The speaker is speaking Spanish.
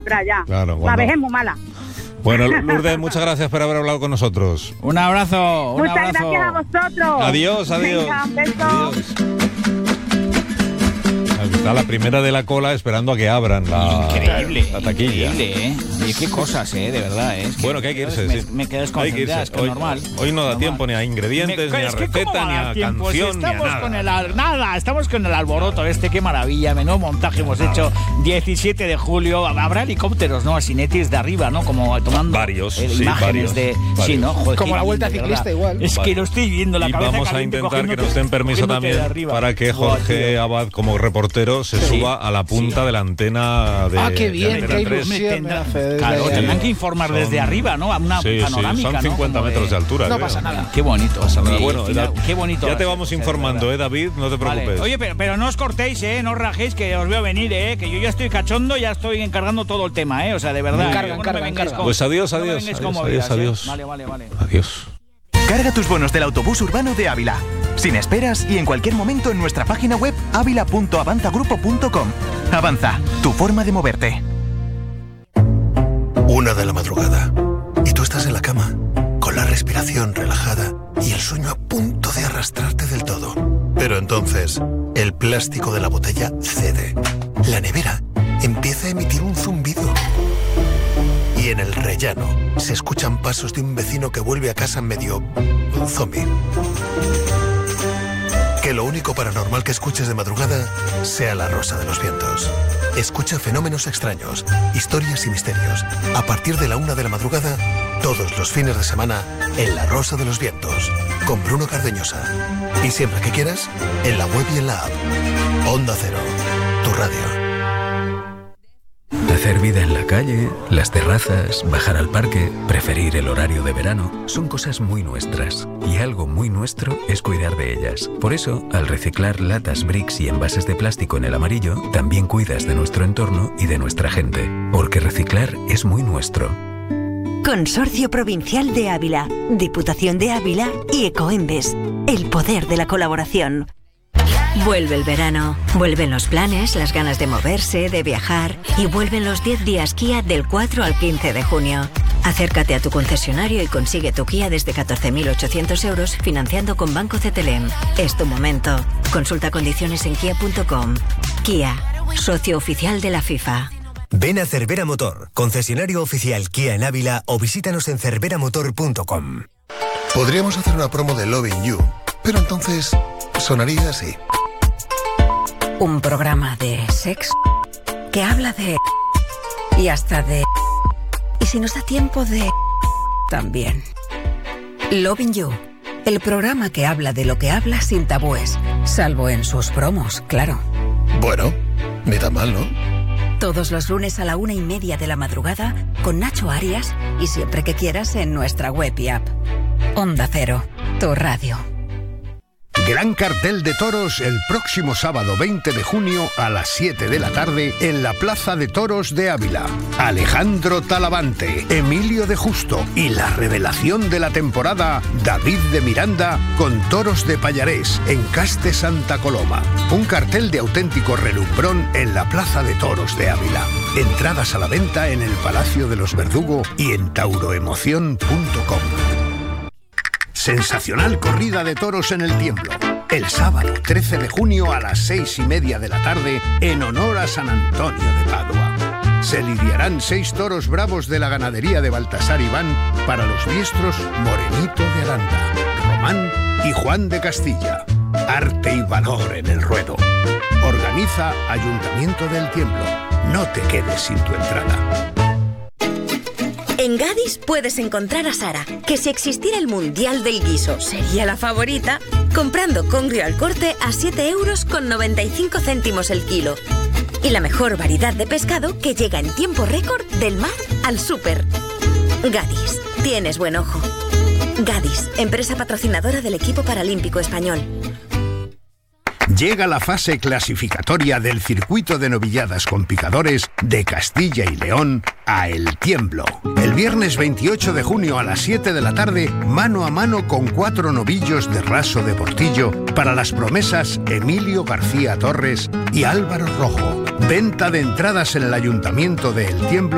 ya. Claro, La vejez es muy mala. Bueno, Lourdes, muchas gracias por haber hablado con nosotros. Un abrazo. Muchas gracias a vosotros. Adiós. Venga, un beso. Adiós. Está la primera de la cola esperando a que abran la taquilla. Increíble, ¿eh? Oye, qué cosas, de verdad, Bueno, que hay que irse, me quedo desconcentrado, es que hoy, normal. Hoy no da tiempo ni a ingredientes, ni a receta, ni a canción, ni a nada. Estamos con el alboroto qué maravilla, menudo montaje hemos hecho. 17 de julio, habrá helicópteros, ¿no? Asinetis de arriba, ¿no? Como tomando imágenes de... Varios. Sí, ¿no? Joder, como la vuelta ciclista igual. Es que lo estoy viendo, la cabeza vamos a intentar que nos den permiso también para que Jorge Abad, como reportero, se suba a la punta de la antena de... qué bien, qué ilusión. Claro, tendrán que informar desde arriba, ¿no? A una panorámica, son 50 metros de altura. No pasa nada. Qué bonito. Bueno, qué bonito. Ya te vamos informando, David, no te preocupes. Vale. Oye, pero no os cortéis, no os rajéis, que os veo venir, que yo ya estoy cachondo, ya estoy encargando todo el tema, o sea, de verdad. Encarga. Pues adiós. Vale. Adiós. Carga tus bonos del autobús urbano de Ávila. Sin esperas y en cualquier momento en nuestra página web avila.avanzagrupo.com. Avanza, tu forma de moverte. 1 de la madrugada. Y tú estás en la cama, con la respiración relajada y el sueño a punto de arrastrarte del todo. Pero entonces, el plástico de la botella cede. La nevera empieza a emitir un zumbido. Y en el rellano se escuchan pasos de un vecino que vuelve a casa medio zombie. Que lo único paranormal que escuches de madrugada sea La Rosa de los Vientos. Escucha fenómenos extraños, historias y misterios. A partir de la 1 de la madrugada, todos los fines de semana, en La Rosa de los Vientos, con Bruno Cardeñosa. Y siempre que quieras, en la web y en la app. Onda Cero, tu radio. Hacer vida en la calle, las terrazas, bajar al parque, preferir el horario de verano, son cosas muy nuestras. Y algo muy nuestro es cuidar de ellas. Por eso, al reciclar latas, bricks y envases de plástico en el amarillo, también cuidas de nuestro entorno y de nuestra gente. Porque reciclar es muy nuestro. Consorcio Provincial de Ávila, Diputación de Ávila y Ecoembes. El poder de la colaboración. Vuelve el verano, vuelven los planes, las ganas de moverse, de viajar y vuelven los 10 días Kia del 4 al 15 de junio. Acércate a tu concesionario y consigue tu Kia desde 14.800 euros financiando con Banco CTLM. Es tu momento. Consulta condiciones en kia.com. Kia, socio oficial de la FIFA. Ven a Cervera Motor, concesionario oficial Kia en Ávila o visítanos en cerveramotor.com. Podríamos hacer una promo de Loving You, pero entonces sonaría así. Un programa de sexo que habla de... y hasta de... y si nos da tiempo de... también. Loving You, el programa que habla de lo que habla sin tabúes, salvo en sus promos, claro. Bueno, ni tan mal, ¿no? Todos los lunes a la 1:30 de la madrugada con Nacho Arias y siempre que quieras en nuestra web y app. Onda Cero, tu radio. Gran cartel de toros el próximo sábado 20 de junio a las 7 de la tarde en la Plaza de Toros de Ávila. Alejandro Talavante, Emilio de Justo y la revelación de la temporada, David de Miranda, con toros de Pallarés en Caste Santa Coloma. Un cartel de auténtico relumbrón en la Plaza de Toros de Ávila. Entradas a la venta en el Palacio de los Verdugo y en tauroemoción.com. Sensacional corrida de toros en el Tiemblo. El sábado 13 de junio a las 6:30 de la tarde en honor a San Antonio de Padua. Se lidiarán 6 toros bravos de la ganadería de Baltasar Iván para los diestros Morenito de Aranda, Román y Juan de Castilla. Arte y valor en el ruedo. Organiza Ayuntamiento del Tiemblo. No te quedes sin tu entrada. En Gadis puedes encontrar a Sara, que si existiera el Mundial del Guiso sería la favorita, comprando congrio al corte a 7,95 € el kilo. Y la mejor variedad de pescado que llega en tiempo récord del mar al súper. Gadis, tienes buen ojo. Gadis, empresa patrocinadora del equipo paralímpico español. Llega la fase clasificatoria del circuito de novilladas con picadores de Castilla y León a El Tiemblo. El viernes 28 de junio a las 7 de la tarde, mano a mano con 4 novillos de raso de Portillo para las promesas Emilio García Torres y Álvaro Rojo. Venta de entradas en el Ayuntamiento de El Tiemblo